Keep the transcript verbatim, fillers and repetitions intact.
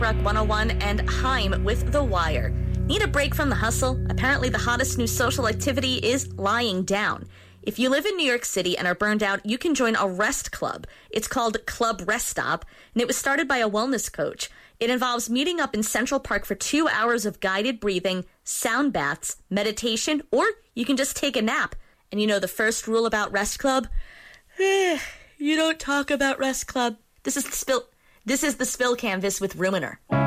Rock one oh one and Haim with The Wire. Need a break from the hustle? Apparently the hottest new social activity is lying down. If you live in New York City and are burned out, you can join a rest club. It's called Club Rest Stop, and it was started by a wellness coach. It involves meeting up in Central Park for two hours of guided breathing, sound baths, meditation, or you can just take a nap. And you know the first rule about Rest Club? You don't talk about Rest Club. This is the spill. This is the spill canvas with Ruiner.